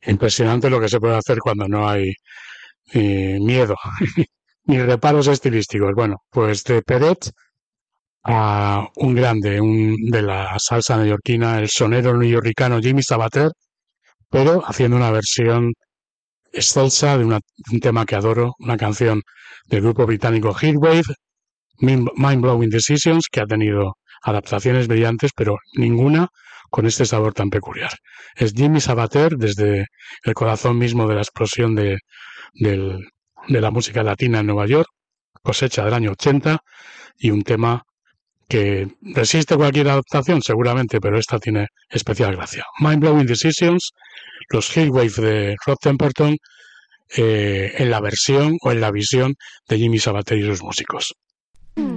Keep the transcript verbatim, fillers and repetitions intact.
Impresionante lo que se puede hacer cuando no hay eh, miedo ni reparos estilísticos. Bueno, pues de Peret a un grande un, de la salsa neoyorquina, el sonero neoyorquino Jimmy Sabater, pero haciendo una versión excelsa de una, un tema que adoro, una canción del grupo británico Heatwave, Mind Blowing Decisions, que ha tenido adaptaciones brillantes, pero ninguna con este sabor tan peculiar. Es Jimmy Sabater desde el corazón mismo de la explosión de, del, de la música latina en Nueva York, cosecha del año ochenta, y un tema que resiste cualquier adaptación seguramente, pero esta tiene especial gracia. Mind Blowing Decisions, los Heatwave de Rod Temperton, eh, en la versión o en la visión de Jimmy Sabater y sus músicos.